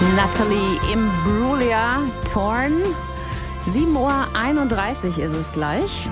Natalie Imbruglia, Torn. 7:31 Uhr ist es gleich.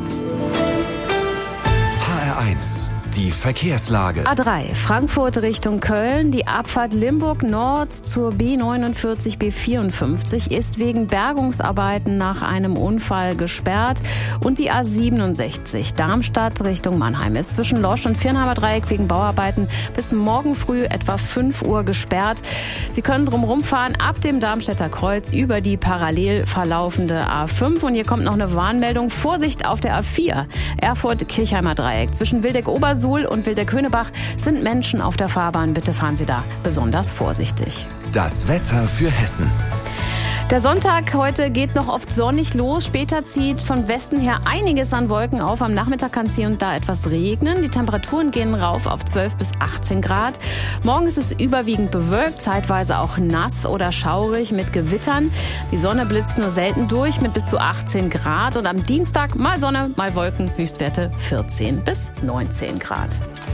HR1, die Verkehrslage. A3, Frankfurt Richtung Köln. Die Abfahrt Limburg Nord zur B49, B54 ist wegen Bergungsarbeiten nach einem Unfall gesperrt. Und die A67, Darmstadt Richtung Mannheim, ist zwischen Losch und Viernheimer Dreieck wegen Bauarbeiten bis morgen früh etwa 5 Uhr gesperrt. Sie können drumherum fahren ab dem Darmstädter Kreuz über die parallel verlaufende A5. Und hier kommt noch eine Warnmeldung. Vorsicht auf der A4, Erfurt-Kirchheimer Dreieck. Zwischen Wildeck-Obersuhl und Wildeck-Höneberg sind Menschen auf der Fahrbahn. Bitte fahren Sie da besonders vorsichtig. Das Wetter für Hessen. Der Sonntag heute geht noch oft sonnig los. Später zieht von Westen her einiges an Wolken auf. Am Nachmittag kann es hier und da etwas regnen. Die Temperaturen gehen rauf auf 12 bis 18 Grad. Morgen ist es überwiegend bewölkt, zeitweise auch nass oder schaurig mit Gewittern. Die Sonne blitzt nur selten durch mit bis zu 18 Grad. Und am Dienstag mal Sonne, mal Wolken, Höchstwerte 14 bis 19 Grad.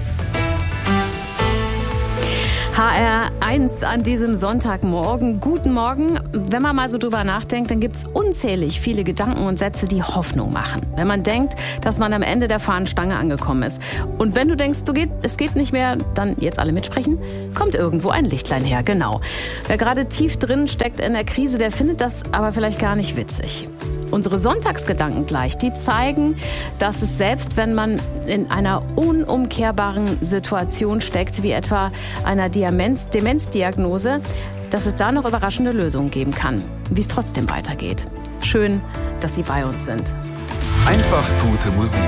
HR1 an diesem Sonntagmorgen. Guten Morgen. Wenn man mal so drüber nachdenkt, dann gibt es unzählig viele Gedanken und Sätze, die Hoffnung machen. Wenn man denkt, dass man am Ende der Fahnenstange angekommen ist. Und wenn du denkst, es geht nicht mehr, dann jetzt alle mitsprechen, kommt irgendwo ein Lichtlein her. Genau. Wer gerade tief drin steckt in der Krise, der findet das aber vielleicht gar nicht witzig. Unsere Sonntagsgedanken gleich, die zeigen, dass es selbst, wenn man in einer unumkehrbaren Situation steckt, wie etwa einer Demenzdiagnose, dass es da noch überraschende Lösungen geben kann, wie es trotzdem weitergeht. Schön, dass Sie bei uns sind. Einfach gute Musik.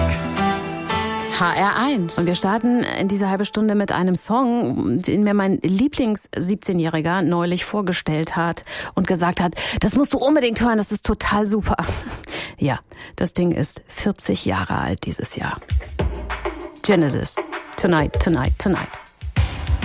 HR1. Und wir starten in dieser halben Stunde mit einem Song, den mir mein Lieblings-17-Jähriger neulich vorgestellt hat und gesagt hat, das musst du unbedingt hören, das ist total super. Ja, das Ding ist 40 Jahre alt dieses Jahr. Genesis. Tonight, tonight, tonight.